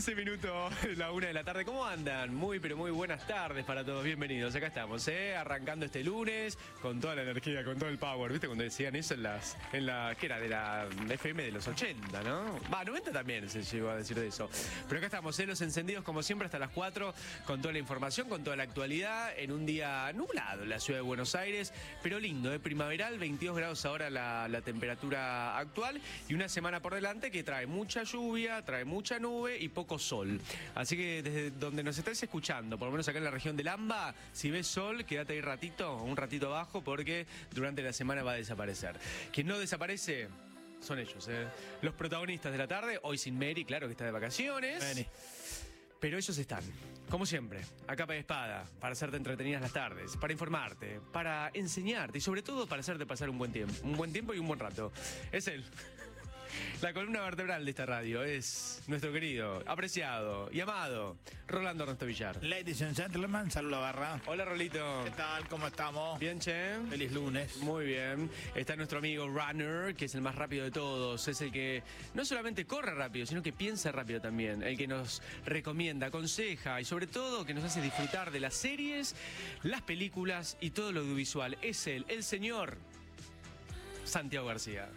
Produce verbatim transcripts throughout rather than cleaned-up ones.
quince minutos, la una de la tarde. ¿Cómo andan? Muy, pero muy buenas tardes para todos. Bienvenidos. Acá estamos, ¿eh? Arrancando este lunes con toda la energía, con todo el power. ¿Viste cuando decían eso en las... en la ¿qué era? De la F M de los ochenta, ¿no? Va, noventa también se llegó a decir de eso. Pero acá estamos, ¿eh? Los encendidos como siempre hasta las cuatro con toda la información, con toda la actualidad. En un día nublado en la ciudad de Buenos Aires, pero lindo, ¿eh? Primaveral, veintidós grados ahora la, la temperatura actual. Y una semana por delante que trae mucha lluvia, trae mucha nube y poco sol. Así que desde donde nos estés escuchando, por lo menos acá en la región del AMBA, si ves sol, quédate ahí ratito, un ratito abajo, porque durante la semana va a desaparecer. Quien no desaparece son ellos, ¿eh? Los protagonistas de la tarde, hoy sin Mary, claro que está de vacaciones. Vení. Pero ellos están, como siempre, a capa de espada, para hacerte entretenidas las tardes, para informarte, para enseñarte y sobre todo para hacerte pasar un buen tiempo. Un buen tiempo y un buen rato. Es él. La columna vertebral de esta radio es nuestro querido, apreciado y amado Rolando Ernesto Villar. Ladies and gentlemen, saludos Barra. Hola, Rolito. ¿Qué tal? ¿Cómo estamos? Bien, che. Feliz lunes. Muy bien. Está nuestro amigo Runner, que es el más rápido de todos. Es el que no solamente corre rápido, sino que piensa rápido también. El que nos recomienda, aconseja y sobre todo que nos hace disfrutar de las series, las películas y todo lo audiovisual. Es él, el señor Santiago García.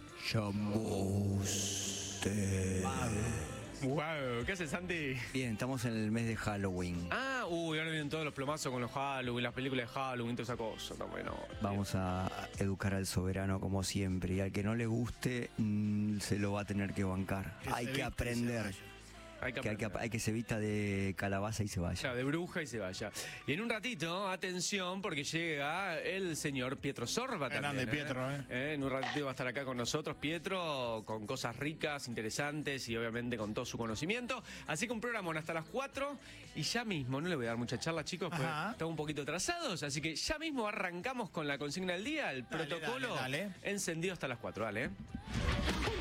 Chamuste. Wow, ¿qué haces, Santi? Bien, estamos en el mes de Halloween. Ah, uy, ahora vienen todos los plomazos con los Halloween, las películas de Halloween, toda esa cosa. No, bueno, Vamos a educar al soberano como siempre. Y al que no le guste, mmm, se lo va a tener que bancar. Que hay se que vista y aprender. se Hay que, Que hay, que, hay que se vista de calabaza y se vaya. Claro, de bruja y se vaya. Y en un ratito, atención, porque llega el señor Pietro Sorba también. Grande Pietro, ¿eh? ¿eh? En un ratito va a estar acá con nosotros Pietro, con cosas ricas, interesantes y obviamente con todo su conocimiento. Así que un programa hasta las cuatro y ya mismo, no le voy a dar mucha charla, chicos, porque Ajá. estamos un poquito atrasados, así que ya mismo arrancamos con la consigna del día, el Dale, protocolo dale, dale. encendido hasta las cuatro, dale. ¿eh?